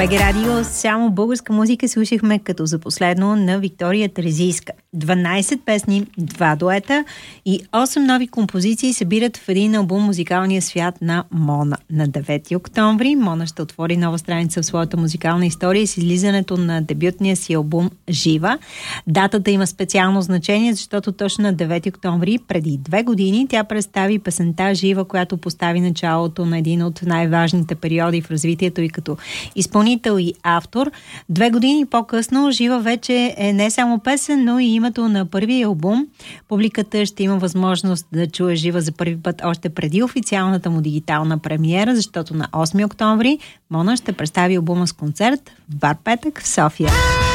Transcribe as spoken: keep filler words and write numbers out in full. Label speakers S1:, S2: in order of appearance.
S1: БГ Радио, само българска музика слушахме като за последно на Виктория Терезийска. дванайсет песни, два дуета и осем нови композиции събират в един албум музикалния свят на Мона. На девети октомври Мона ще отвори нова страница в своята музикална история с излизането на дебютния си албум Жива. Датата има специално значение, защото точно на девети октомври преди две години тя представи песента Жива, която постави началото на един от най-важните периоди в развитието и като изпълнител и автор. Две години по-късно Жива вече е не само песен, но и името на първия албум. Публиката ще има възможност да чуе Жива за първи път още преди официалната му дигитална премиера, защото на осми октомври Мона ще представи албума с концерт в Бар Петък в София.